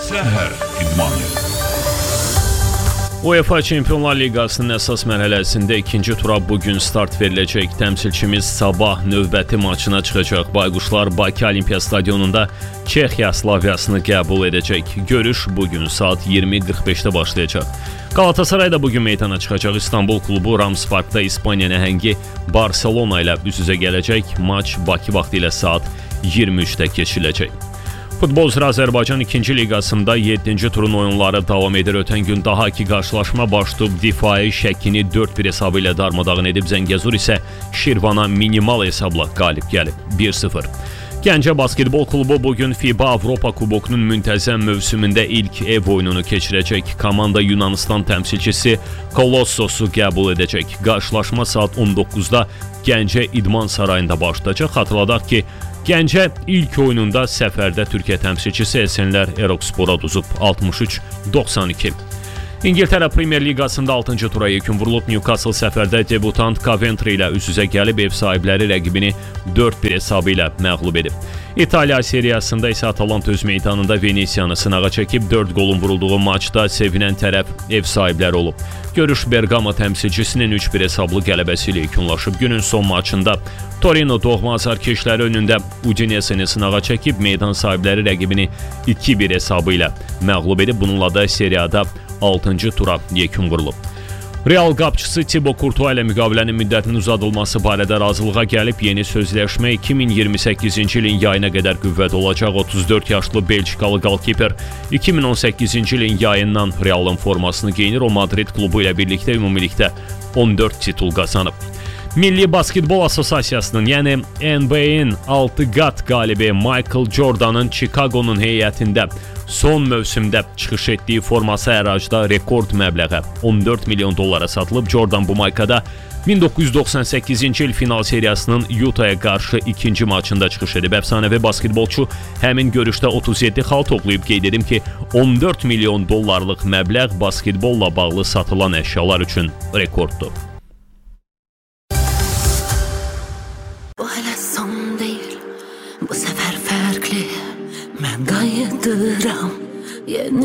Səhər idmanı. UEFA Çempionlar Liqasının əsas mərhələsində ikinci tura bugün start veriləcək. Təmsilçimiz sabah növbəti maçına çıxacaq. Bayquşlar Bakı Olimpiya Stadionunda Çexiya Slaviyasını qəbul edəcək. Görüş bugün saat 20:45-də başlayacaq. Galatasaray da bugün meydana çıxacaq. İstanbul klubu Rams Parkda İspaniya nəhəngi Barcelona ilə üz-üzə gələcək. Maç Bakı vaxtı ilə saat 23-də keçiriləcək. Futbol üzrə Azərbaycan 2-ci liqasında 7-ci turun oyunları davam edir. Ötən gün daha iki qarşılaşma başlayıb. Difai Şəkini 4-1 hesabı ilə darmadağın edib. Zəngəzur isə Şirvana minimal hesabla qalib gəlib 1-0. Gəncə Basketbol klubu bugün FIBA Avropa Kubokunun müntəzəm mövsümündə ilk ev oyununu keçirəcək. Komanda Yunanistan təmsilçisi Kolossosu qəbul edəcək. Qarşılaşma saat 19-da Gəncə İdman Sarayında başlayacaq. Xatırladaq ki, Gəncə ilk oyununda səfərdə Türkiyə təmsilçisi Esenlər Erokspora uduzub 63-92. İngiltərə Premier Liqasında 6-cı tura yekun vurulub. Newcastle səfərdə debutant Coventry ilə üz-üzə gəlib. Ev sahibləri rəqibini 4-1 hesabı ilə məğlub edib. İtaliya seriyasında isə Atalanta öz meydanında Venesiyanı sınağa çəkib. 4 qolun vurulduğu maçda sevinən tərəf ev sahibləri olub. Görüş Bergamo təmsilçisinin 3-1 hesablı qələbəsi ilə yekunlaşıb. Günün son maçında Torino doğma azarkeşləri önündə Udinesini sınağa çəkib. Meydan sahibləri rəqibini 2-1 hesabı ilə məğlub edib. Bununla da seriyada 6-cı tura yekun vurulub. Real qapıçısı Thibaut Courtois ilə müqavilənin müddətinin uzadılması barədə razılığa gəlib. Yeni sözləşmə 2028-ci ilin yayına qədər qüvvədə olacaq. 34 yaşlı Belçikalı qalkiper 2018-ci ilin yayından Realın formasını geyinir. O Madrid klubu ilə birlikdə ümumilikdə 14 titul qazanıb. Milli Basketbol Assosiasiyasının, yəni NBA-in 6 qat qalibi Michael Jordan'ın Chicago'nun heyətində son mövsümdə çıxış etdiyi forması əracda rekord məbləğə 14 milyon dollara satılıb. Jordan bu maykada 1998-ci il final seriyasının Utah'a qarşı ikinci maçında çıxış edib. Əfsanəvi basketbolçu həmin görüşdə 37 xal toplayıb. Qeyd edim ki, 14 milyon dollarlıq məbləğ basketbolla bağlı satılan əşyalar üçün rekorddur. Bu hələ son deyil, bu səfər fərqli. Mən qayıdıram, yeni